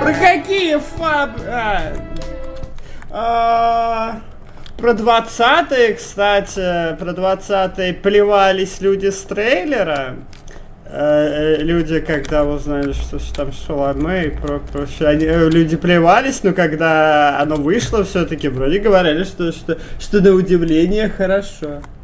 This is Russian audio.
Про какие про 20-е, кстати, про 20-е плевались люди с трейлера. Люди, когда узнали, что там Шаломе и прочее, люди плевались, но когда оно вышло, все-таки вроде говорили, что на удивление хорошо.